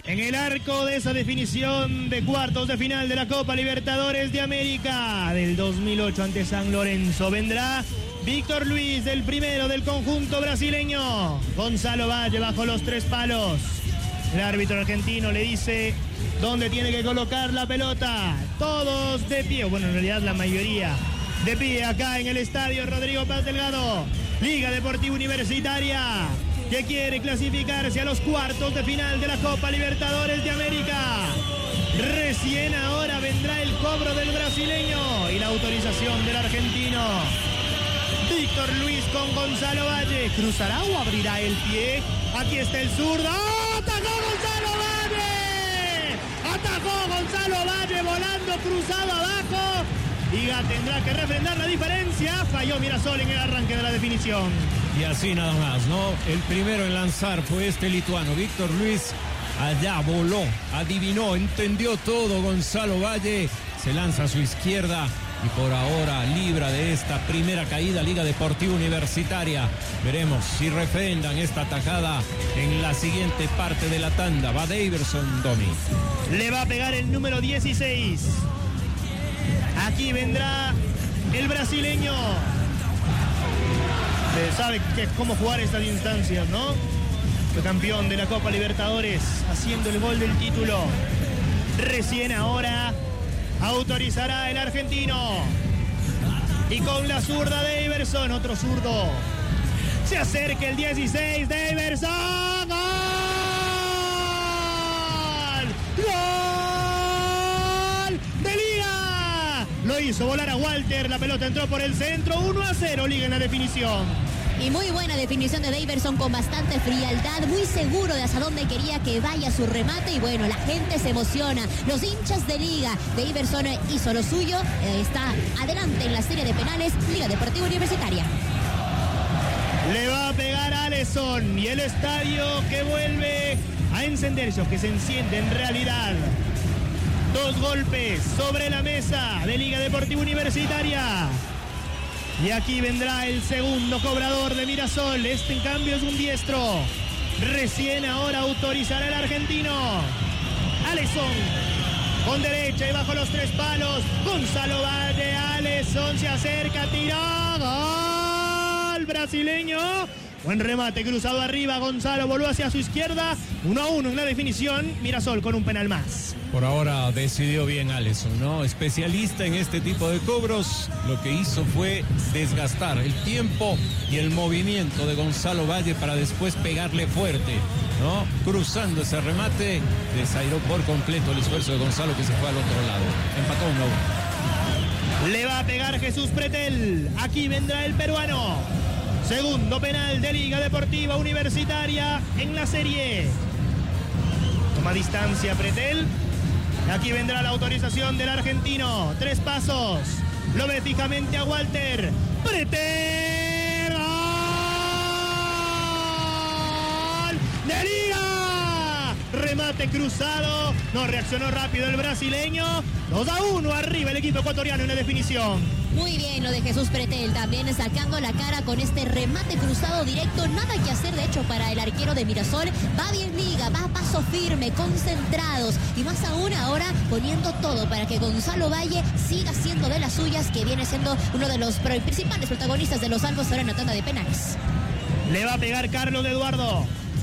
En el arco de esa definición de cuartos de final de la Copa Libertadores de América del 2008 ante San Lorenzo vendrá Víctor Luis, el primero del conjunto brasileño. Gonzalo Valle bajo los 3 palos. El árbitro argentino le dice dónde tiene que colocar la pelota. Todos de pie, bueno, en realidad la mayoría de pie acá en el estadio Rodrigo Paz Delgado. Liga Deportiva Universitaria, que quiere clasificarse a los cuartos de final de la Copa Libertadores de América. Recién ahora vendrá el cobro del brasileño y la autorización del argentino. Víctor Luis con Gonzalo Valle. ¿Cruzará o abrirá el pie? Aquí está el zurdo. ¡Oh! ¡Atajó Gonzalo Valle! ¡Atajó Gonzalo Valle volando cruzado abajo! Liga tendrá que refrendar la diferencia. Falló Mirasol en el arranque de la definición. Y así nada más, ¿no? El primero en lanzar fue este lituano, Víctor Luis. Allá voló, adivinó, entendió todo Gonzalo Valle. Se lanza a su izquierda y por ahora libra de esta primera caída Liga Deportiva Universitaria. Veremos si refrendan esta tajada en la siguiente parte de la tanda. Va Daverson, Domi. Le va a pegar el número 16. Aquí vendrá el brasileño. Sabe cómo jugar estas instancias, ¿no? Fue campeón de la Copa Libertadores, haciendo el gol del título. Recién ahora autorizará el argentino. Y con la zurda Daverson, otro zurdo. Se acerca el 16, Daverson. ¡Gol! ¡Gol de Liga! Lo hizo volar a Walter, la pelota entró por el centro. 1-0 Liga en la definición. Y muy buena definición de Daverson con bastante frialdad, muy seguro de hacia dónde quería que vaya su remate. Y bueno, la gente se emociona, los hinchas de Liga. Daverson hizo lo suyo, está adelante en la serie de penales. Liga Deportiva Universitaria. Le va a pegar a Alisson y el estadio que vuelve a encenderse, que se enciende en realidad. 2 golpes sobre la mesa de Liga Deportiva Universitaria. Y aquí vendrá el segundo cobrador de Mirasol. Este en cambio es un diestro. Recién ahora autorizará el argentino. Alisson con derecha y bajo los 3 palos. Gonzalo Valle, Alisson se acerca, tira. Gol brasileño. Buen remate cruzado arriba. Gonzalo voló hacia su izquierda. 1-1 en la definición. Mirasol con un penal más. Por ahora decidió bien Alisson, ¿no? Especialista en este tipo de cobros. Lo que hizo fue desgastar el tiempo y el movimiento de Gonzalo Valle para después pegarle fuerte, ¿no? Cruzando ese remate, desairó por completo el esfuerzo de Gonzalo, que se fue al otro lado. Empató 1-1. Le va a pegar Jesús Pretel. Aquí vendrá el peruano. Segundo penal de Liga Deportiva Universitaria en la serie. Toma distancia Pretel. Aquí vendrá la autorización del argentino. 3 pasos. Lo ve fijamente a Walter. Pretel. ¡Gol de Liga! Remate cruzado. No reaccionó rápido el brasileño. 2-1 arriba el equipo ecuatoriano en la definición. Muy bien lo de Jesús Pretel, también sacando la cara con este remate cruzado directo. Nada que hacer de hecho para el arquero de Mirasol. Va bien Liga, va a paso firme, concentrados. Y más aún ahora poniendo todo para que Gonzalo Valle siga siendo de las suyas, que viene siendo uno de los principales protagonistas de los salvos ahora en la tanda de penales. Le va a pegar Carlos Eduardo.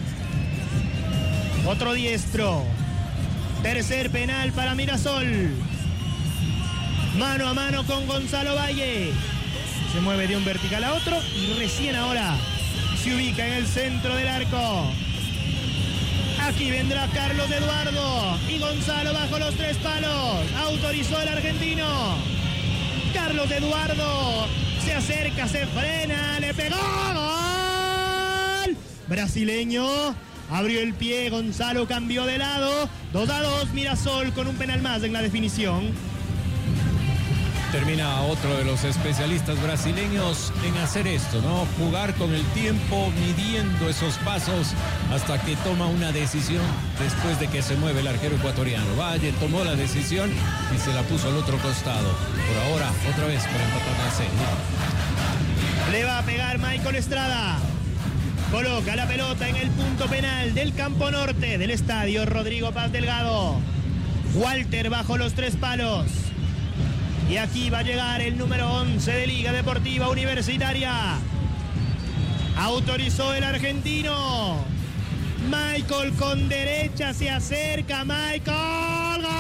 Otro diestro. Tercer penal para Mirasol. Mano a mano con Gonzalo Valle. Se mueve de un vertical a otro y recién ahora se ubica en el centro del arco. Aquí vendrá Carlos Eduardo y Gonzalo bajo los 3 palos. Autorizó el argentino. Carlos Eduardo se acerca, se frena, le pegó. ¡Gol! Brasileño. Abrió el pie, Gonzalo cambió de lado. 2-2, Mirasol con un penal más en la definición. Termina otro de los especialistas brasileños en hacer esto, ¿no? Jugar con el tiempo, midiendo esos pasos hasta que toma una decisión después de que se mueve el arquero ecuatoriano. Valle tomó la decisión y se la puso al otro costado. Por ahora, otra vez para empatar la serie. Le va a pegar Michael Estrada. Coloca la pelota en el punto penal del campo norte del estadio Rodrigo Paz Delgado. Walter bajo los 3 palos. Y aquí va a llegar el número 11 de Liga Deportiva Universitaria. Autorizó el argentino. Michael con derecha, se acerca Michael. ¡Gol!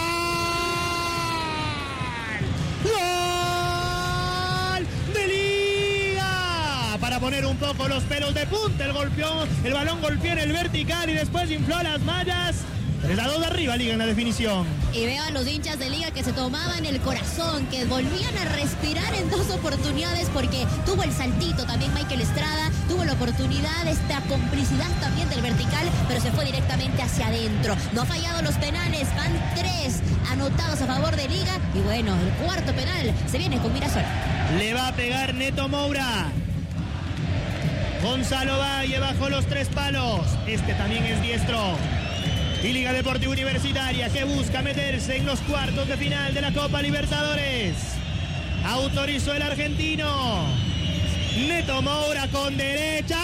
¡Gol de Liga! Para poner un poco los pelos de punta, el balón golpeó en el vertical y después infló las mallas. 3-2 arriba Liga en la definición. Y veo a los hinchas de Liga que se tomaban el corazón, que volvían a respirar en 2 oportunidades porque tuvo el saltito también Michael Estrada, tuvo la oportunidad, esta complicidad también del vertical, pero se fue directamente hacia adentro. No ha fallado los penales, van 3 anotados a favor de Liga y bueno, el cuarto penal se viene con Mirasol. Le va a pegar Neto Moura. Gonzalo Valle bajo los 3 palos. Este también es diestro. Y Liga Deportiva Universitaria que busca meterse en los cuartos de final de la Copa Libertadores. Autorizó el argentino. Neto Moura con derecha.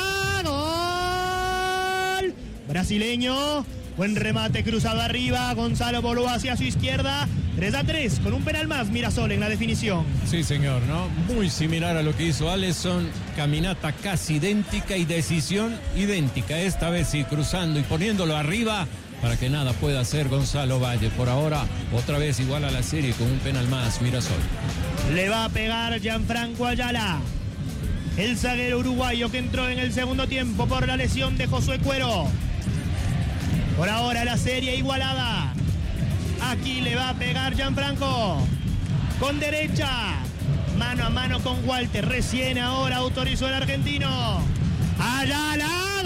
¡Gol! Brasileño. Buen remate cruzado arriba. Gonzalo voló hacia su izquierda. 3-3 con un penal más. Mirasol en la definición. Sí, señor, ¿no? Muy similar a lo que hizo Alisson. Caminata casi idéntica y decisión idéntica. Esta vez sí, cruzando y poniéndolo arriba para que nada pueda hacer Gonzalo Valle. Por ahora, otra vez igual a la serie con un penal más, Mirasol. Le va a pegar Gianfranco Ayala. El zaguero uruguayo que entró en el segundo tiempo por la lesión de Josué Cuero. Por ahora la serie igualada. Aquí le va a pegar Gianfranco. Con derecha. Mano a mano con Walter. Recién ahora autorizó el argentino. Ayala.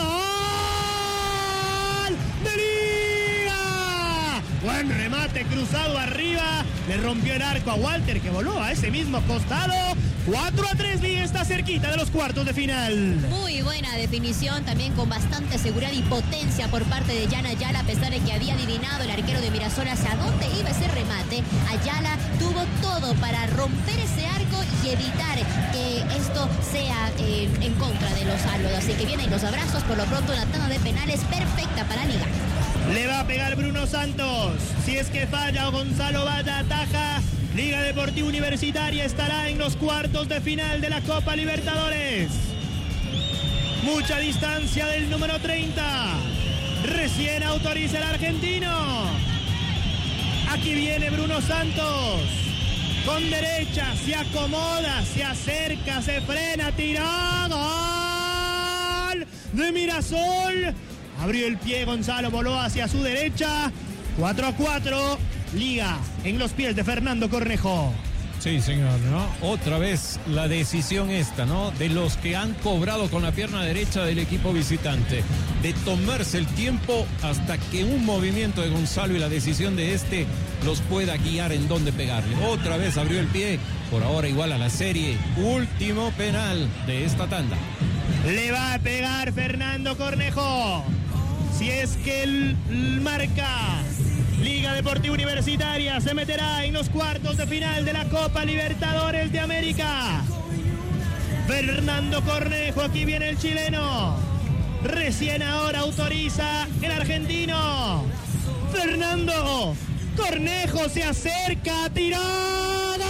¡Gol de Liga! Buen remate cruzado arriba. Le rompió el arco a Walter que voló a ese mismo costado. 4-3, Liga está cerquita de los cuartos de final. Muy buena definición, también con bastante seguridad y potencia por parte de Jan Ayala, a pesar de que había adivinado el arquero de Mirasol hacia dónde iba ese remate. Ayala tuvo todo para romper ese arco y evitar que esto sea en contra de los álvaros. Así que vienen los abrazos, por lo pronto una tanda de penales perfecta para Liga. Le va a pegar Bruno Santos. Si es que falla o Gonzalo Valle ataja, Liga Deportiva Universitaria estará en los cuartos de final de la Copa Libertadores. Mucha distancia del número 30. Recién autoriza el argentino. Aquí viene Bruno Santos. Con derecha, se acomoda, se acerca, se frena, tira. ¡Gol de Mirasol! Abrió el pie Gonzalo, voló hacia su derecha. 4-4. Liga en los pies de Fernando Cornejo. Sí, señor, ¿no? Otra vez la decisión esta, ¿no? De los que han cobrado con la pierna derecha del equipo visitante. De tomarse el tiempo hasta que un movimiento de Gonzalo y la decisión de este los pueda guiar en dónde pegarle. Otra vez abrió el pie. Por ahora igual a la serie. Último penal de esta tanda. Le va a pegar Fernando Cornejo. Si es que él marca. Liga Deportiva Universitaria se meterá en los cuartos de final de la Copa Libertadores de América. Fernando Cornejo, aquí viene el chileno. Recién ahora autoriza el argentino. Fernando Cornejo se acerca, tirada.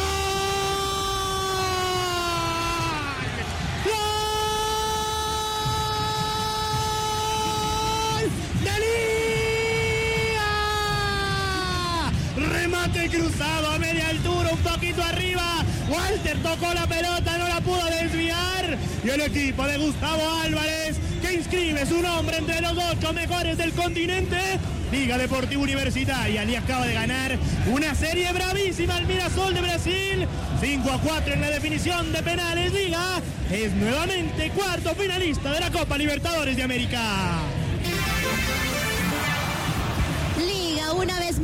Remate cruzado a media altura, un poquito arriba. Walter tocó la pelota, no la pudo desviar. Y el equipo de Gustavo Álvarez, que inscribe su nombre entre los 8 mejores del continente. Liga Deportiva Universitaria le acaba de ganar una serie bravísima al Mirasol de Brasil. 5-4 en la definición de penales. Liga es nuevamente cuarto finalista de la Copa Libertadores de América. Liga una vez más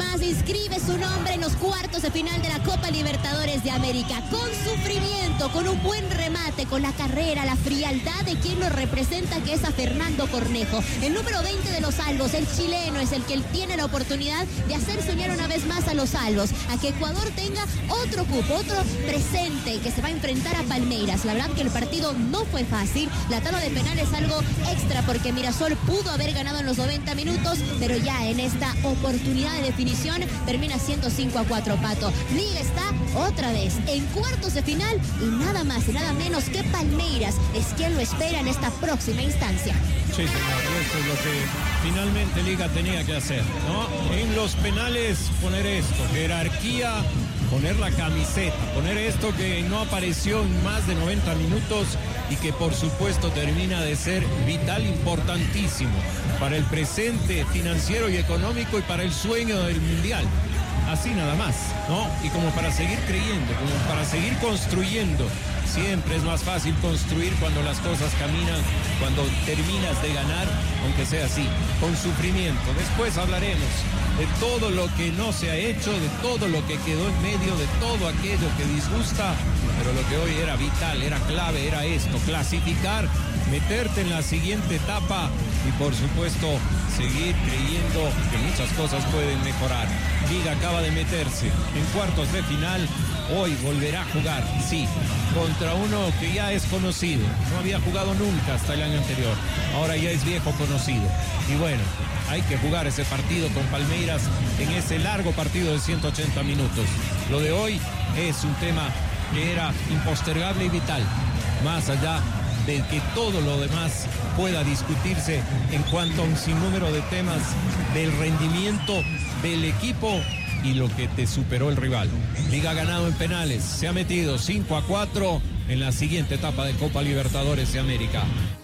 más inscribe su nombre en los cuartos de final de la Copa Libertadores de América. Con sufrimiento, con un buen remate, con la carrera, la frialdad de quien lo representa, que es a Fernando Cornejo. El número 20 de los Albos, el chileno, es el que tiene la oportunidad de hacer soñar una vez más a los Albos, a que Ecuador tenga otro cupo, otro presente, que se va a enfrentar a Palmeiras. La verdad que el partido no fue fácil. La tabla de penales es algo extra, porque Mirasol pudo haber ganado en los 90 minutos, pero ya en esta oportunidad de definición termina siendo 5-4, Pato. Liga está otra vez en cuartos de final y nada más y nada menos que Palmeiras es quien lo espera en esta próxima instancia. Sí, señor, eso es lo que finalmente Liga tenía que hacer, ¿no? En los penales poner esto, jerarquía, poner la camiseta, poner esto que no apareció en más de 90 minutos y que por supuesto termina de ser vital, importantísimo para el presente financiero y económico y para el sueño del Mundial. Así nada más, ¿no? Y como para seguir creyendo, como para seguir construyendo. Siempre es más fácil construir cuando las cosas caminan, cuando terminas de ganar, aunque sea así, con sufrimiento. Después hablaremos de todo lo que no se ha hecho, de todo lo que quedó en medio, de todo aquello que disgusta, pero lo que hoy era vital, era clave, era esto, clasificar, meterte en la siguiente etapa y por supuesto seguir creyendo que muchas cosas pueden mejorar. Liga acaba de meterse en cuartos de final. Hoy volverá a jugar, sí, contra uno que ya es conocido. No había jugado nunca hasta el año anterior. Ahora ya es viejo conocido. Y bueno, hay que jugar ese partido con Palmeiras en ese largo partido de 180 minutos. Lo de hoy es un tema que era impostergable y vital. Más allá de que todo lo demás pueda discutirse en cuanto a un sinnúmero de temas del rendimiento del equipo y lo que te superó el rival. Liga ha ganado en penales, se ha metido 5-4 en la siguiente etapa de Copa Libertadores de América.